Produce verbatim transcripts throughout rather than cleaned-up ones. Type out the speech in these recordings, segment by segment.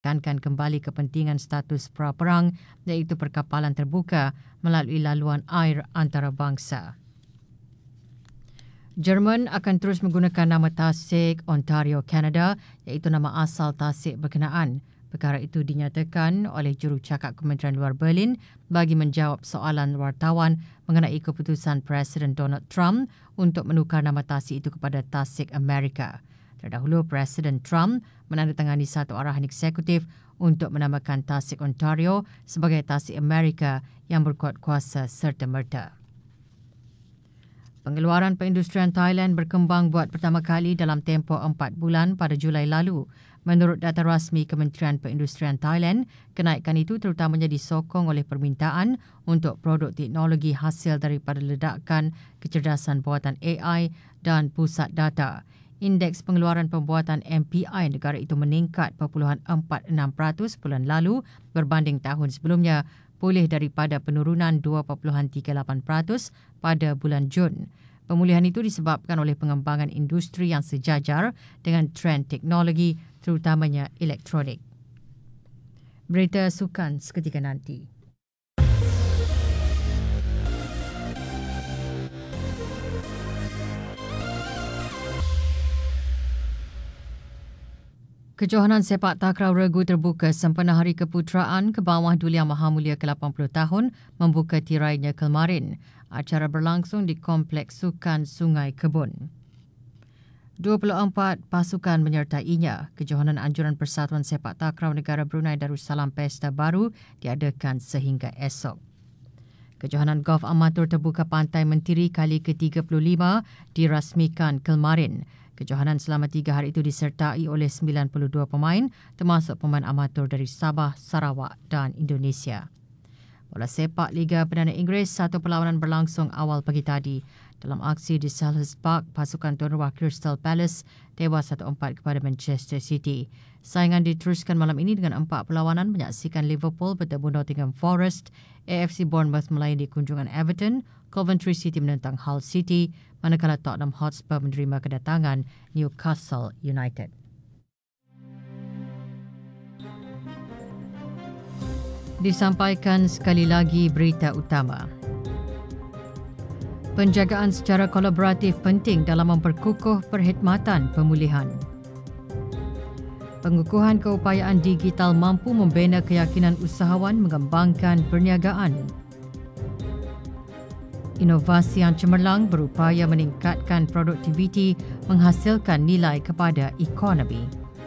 tekankan kembali kepentingan status pra-perang iaitu perkapalan terbuka melalui laluan air antarabangsa. Jerman akan terus menggunakan nama tasik Ontario, Kanada iaitu nama asal tasik berkenaan. Perkara itu dinyatakan oleh jurucakap Kementerian Luar Berlin bagi menjawab soalan wartawan mengenai keputusan Presiden Donald Trump untuk menukar nama tasik itu kepada tasik Amerika. Terdahulu, Presiden Trump menandatangani satu arahan eksekutif untuk menamakan tasik Ontario sebagai tasik Amerika yang berkuat kuasa serta-merta. Pengeluaran perindustrian Thailand berkembang buat pertama kali dalam tempoh empat bulan pada Julai lalu. Menurut data rasmi Kementerian Perindustrian Thailand, kenaikan itu terutamanya disokong oleh permintaan untuk produk teknologi hasil daripada ledakan kecerdasan buatan A I dan pusat data. Indeks pengeluaran pembuatan M P I negara itu meningkat perpuluhan empat puluh enam peratus bulan lalu berbanding tahun sebelumnya, pulih daripada penurunan dua perpuluhan tiga lapan peratus pada bulan Jun. Pemulihan itu disebabkan oleh pengembangan industri yang sejajar dengan trend teknologi, terutamanya elektronik. Berita sukan seketika nanti. Kejohanan sepak takraw regu terbuka sempena Hari Keputeraan ke bawah Duli Yang Maha Mulia ke lapan puluh tahun membuka tirainya kemarin. Acara berlangsung di Kompleks Sukan Sungai Kebun. dua puluh empat pasukan menyertainya. Kejohanan anjuran Persatuan Sepak Takraw Negara Brunei Darussalam Pesta Baru diadakan sehingga esok. Kejohanan golf amatur terbuka Pantai Mentiri kali ke tiga puluh lima dirasmikan kemarin. Kejohanan selama tiga hari itu disertai oleh sembilan puluh dua pemain termasuk pemain amatur dari Sabah, Sarawak dan Indonesia. Bola sepak Liga Perdana Inggeris, satu perlawanan berlangsung awal pagi tadi. Dalam aksi di Selhurst Park, pasukan tuan rumah Crystal Palace tewas satu empat kepada Manchester City. Saingan diteruskan malam ini dengan empat perlawanan menyaksikan Liverpool bertemu Nottingham Forest, A F C Bournemouth melayani kunjungan Everton, Coventry City menentang Hull City, manakala Tottenham Hotspur menerima kedatangan Newcastle United. Disampaikan sekali lagi berita utama. Penjagaan secara kolaboratif penting dalam memperkukuh perkhidmatan pemulihan. Pengukuhan keupayaan digital mampu membina keyakinan usahawan mengembangkan perniagaan. Inovasi yang cemerlang berupaya meningkatkan produktiviti menghasilkan nilai kepada ekonomi.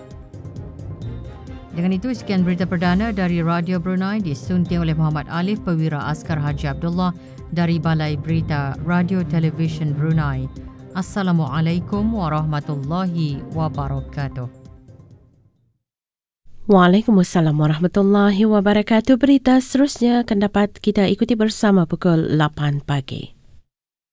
Dengan itu, sekian berita perdana dari Radio Brunei disunting oleh Muhammad Alif, Perwira Askar Haji Abdullah dari Balai Berita Radio Television Brunei. Assalamualaikum warahmatullahi wabarakatuh. Waalaikumsalam warahmatullahi wabarakatuh. Berita seterusnya akan dapat kita ikuti bersama pukul lapan pagi.